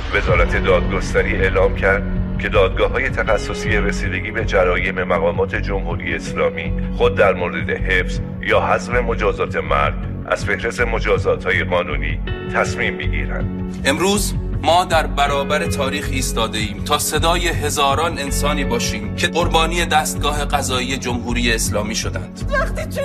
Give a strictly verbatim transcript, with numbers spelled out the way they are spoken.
وزارت دادگستری اعلام کرد که دادگاه‌های تخصصی رسیدگی به جرایم مقامات جمهوری اسلامی خود در مورد حفظ یا حذف مجازات مرگ از فهرست مجازات‌های قانونی تصمیم بگیرند. امروز ما در برابر تاریخ ایستاده ایم تا صدای هزاران انسانی باشیم که قربانی دستگاه قضایی جمهوری اسلامی شدند. وقتی